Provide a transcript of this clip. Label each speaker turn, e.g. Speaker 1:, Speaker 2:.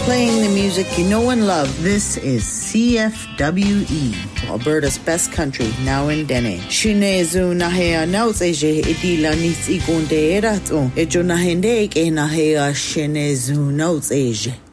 Speaker 1: Playing the music you know and love. This is CFWE, Alberta's best country, now in Dene. Shinezu nahea nauts eje idila nits igonde erato. Ejo nahende e nahea shinezu nauts eje.